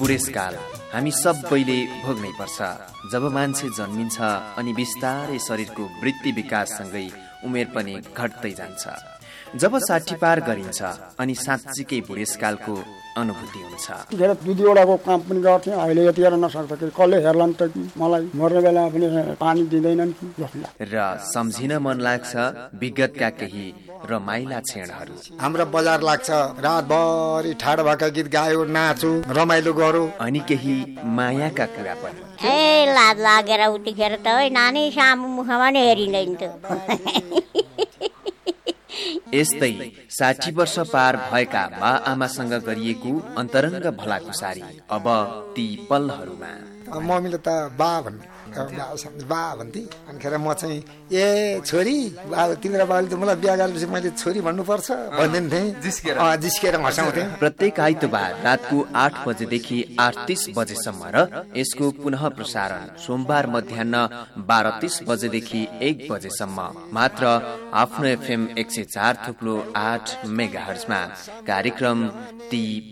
बुढेसकाल हामी सबैले भोग्नै पर्छ। जब मान्छे जन्मिन्छ अनि बिस्तारै शरीरको वृद्धि विकाससँगै उमेर पनि घट्दै जान्छ। जब 60 पार गरिन्छ अनि साँच्चीकै बुढेसकालको अनुभूति हुन्छ। त्यतिखेर 2-2वटाको काम पनि गर्थेँ, अहिले यतिखेर नसक्दाखेरि कसले हेर्ला नि त, मलाई मर्ने बेला पनि पानी दिँदैनन् कि जस्तो लाग्छ। र सम्झिन मन लाग्छ विगतका केही रमाइला क्षणहरू। हाम्रो बजार लाग्छ, रातभरि ठाडो भएका गीत गायो, नाचो, रमाइलो गरौँ। अनि केही मायाका कुरा पनि। लाज लागेर उतिखेर त है नानी सामु मुखमा नै हेरिँदैन त। यस्तै 60 वर्ष पार भएका बा आमासँग गरिएको अन्तरङ्ग भलाकुसारी अब ती पलहरूमा। मम्मीले त बा भन्थे, अनिखेर म चाहिँ ए छोरी बा, तिम्रो बाबुले त मलाई बिहा गरेपछि मैले छोरी भन्नुपर्छ भन्दैन थिएँ, जिस्केर हँसाउँथेँ। प्रत्येक आइतबार रातको 8 बजेदेखि 8:30 बजेसम्म र यसको पुनः प्रसारण सोमबार मध्याह्न 12:30 बजेदेखि 1 बजेसम्म मात्र आफ्नो FM 104.8 मेगाहर्जमा कार्यक्रम ती